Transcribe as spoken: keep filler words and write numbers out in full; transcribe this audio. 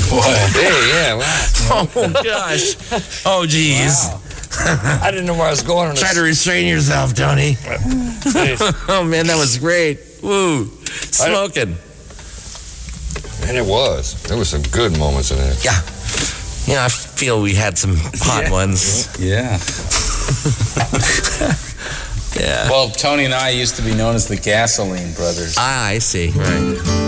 What? Hey, yeah. Wow. Oh, gosh. Oh, geez. Wow. I didn't know where I was going. On Try to restrain yourself, Tony. Oh, man, that was great. Woo. Smoking. And it was. There were some good moments in it. Yeah. Yeah, I feel we had some hot yeah. ones. Yeah. Yeah. Well, Tony and I used to be known as the Gasoline Brothers. Ah, I see. Right.